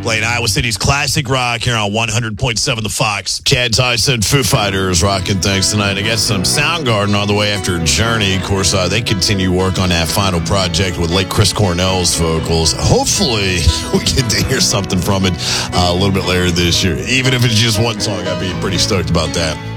playing Iowa City's classic rock here on 100.7 The Fox. Chad Tyson, Foo Fighters, rocking things tonight. I got some Soundgarden on the way after Journey. Of course, they continue work on that final project with late Chris Cornell's vocals. Hopefully, we get to hear something from it a little bit later this year. Even if it's just one song, I'd be pretty stoked about that.